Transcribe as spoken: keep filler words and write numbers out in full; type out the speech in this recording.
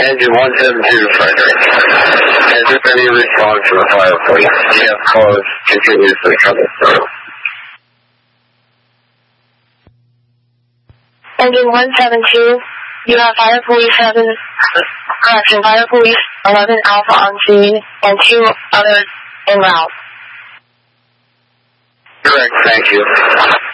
Engine one seven two, Frederick. Has there been any response from the fire police? Yes, calls continuously coming through. Engine one seven two, you have Fire Police seven, correction, Fire Police eleven Alpha on scene, and two others en route. Correct, thank you.